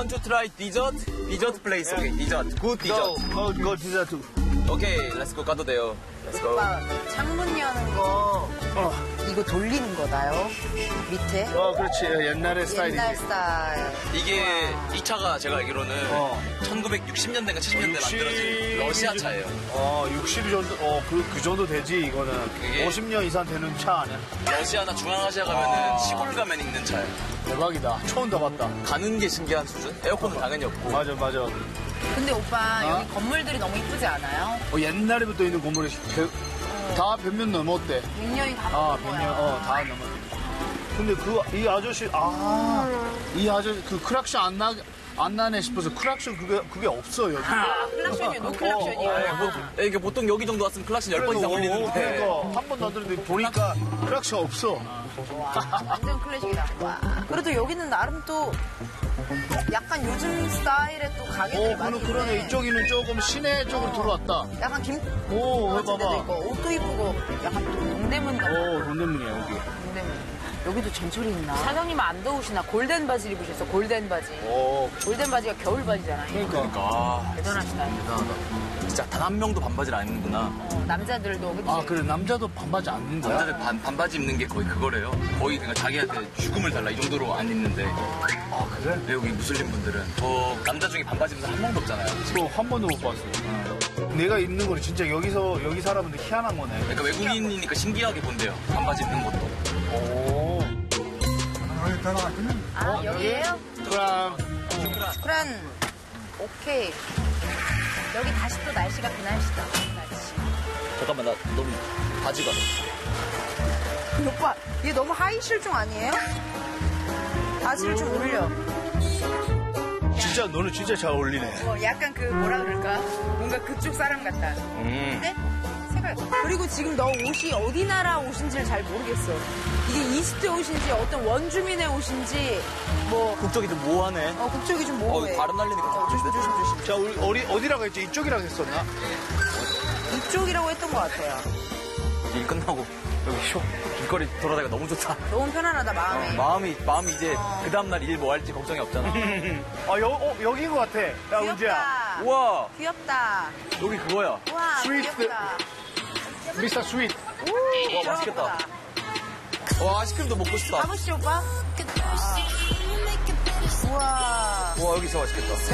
want to try dessert? Dessert place. Okay, dessert. Good dessert. Go dessert. Okay, let's go. 가도 돼요. Let's go. 오빠, 창문 여는 거, 이거 돌리는 거다요? 밑에? 그렇지. 옛날의 스타일이지. 옛날 스타일. 이게 이 차가 제가 알기로는 1960년대인가 70년대 만들어진 러시아 차예요. 60 정도, 그 정도 되지, 이거는. 그게- 50년 이상 되는 차 아니야? 러시아나 중앙아시아 가면은 시골 가면 있는 차예요. 대박이다. 처음 봐봤다. 가는 게 신기한 수준? 에어컨은 당연히 없고. 맞아. 근데 오빠, 여기 건물들이 너무 이쁘지 않아요? 옛날에부터 있는 건물이 다 100년 넘었대. 100년이 다 아, 넘은 100년, 거야. 다 넘었대. 근데 이 아저씨, 이 아저씨, 그 크락션 안 나네 싶어서 크락션 그게 없어, 여기. 클락션이요, 노클락션이요. 이게 보통 여기 정도 왔으면 클락션 10번 이상 올리는데. 그러니까 한 번도 안 들었는데 보니까 크락션 없어. 완전 클래식이다. 와. 그래도 여기는 나름 또 약간 요즘 스타일의 또 가게들이 많이 있네. 그러네. 이쪽에는 조금 시내 쪽으로 들어왔다. 약간 김 오, 같은 데도 봐봐. 있고 옷도 이쁘고 약간 또 동대문 같은 동대문이야, 여기. 동대문. 여기도 전철이 있나? 사장님 안 더우시나? 골덴 바지 입으셨어, 골덴 바지. 오, 골덴 바지가 겨울 바지잖아요. 그러니까. 대단하시다. 대단하다. 진짜 단 한 명도 반바지를 안 입는구나. 남자들도 그치? 그래. 남자도 반바지 안 입는 거야? 남자들 반바지 입는 게 거의 그거래요. 거의 그러니까 자기한테 죽음을 달라 이 정도로 안 입는데. 그래? 여기 무슬림 분들은 저 남자 중에 반바지 입는 사람 한 명도 없잖아요. 또 한 번도 못 봤어. 내가 입는 거는 진짜 여기 사람한테 희한한 거네. 그러니까 외국인이니까 신기하게 본대요. 반바지 입는 것도. 오. 여기에요? 그럼. 그란. 오케이. 여기 다시 또 날씨가 그 날씨다. 날씨. 잠깐만 나 너무 바지가. 오빠, 이게 너무 하이 실종 아니에요? 바지를 좀 올려. 진짜 너는 진짜 잘 어울리네. 약간 그 뭐라 그럴까? 뭔가 그쪽 사람 같다. 근데 색깔. 그리고 지금 너 옷이 어디 나라 옷인지를 잘 모르겠어. 이게 이스트 옷인지 어떤 원주민의 옷인지 뭐 국적이 좀 모호하네. 국적이 좀 모호해. 발음 날리니까 조심. 자, 우리 어디라고 했지? 이쪽이라고 했었나? 이쪽이라고 했던 것 같아요. 일 끝나고 여기 길거리 돌아다니까 너무 좋다. 너무 편안하다 마음이. 마음이 이제 그 다음날 일 뭐 할지 걱정이 없잖아. 여기인 것 같아. 야, 은지야. 귀엽다. 우와 귀엽다. 여기 그거야. 와 스위트. 귀엽다. 미스터 스윗. 와 맛있겠다. 와 아이스크림도 먹고 싶다. 가보시죠 오빠. 우와. 와 여기 진짜 맛있겠다.